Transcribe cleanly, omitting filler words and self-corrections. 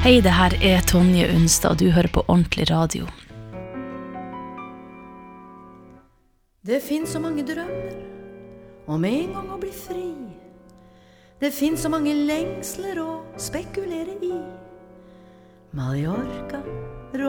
Hei, det her Tonje Unstad, du hører på Ordentlig Radio. Det finns så mange drømmer om en gang å bli fri. Det finns så mange lengsler å spekulere i. Mallorca,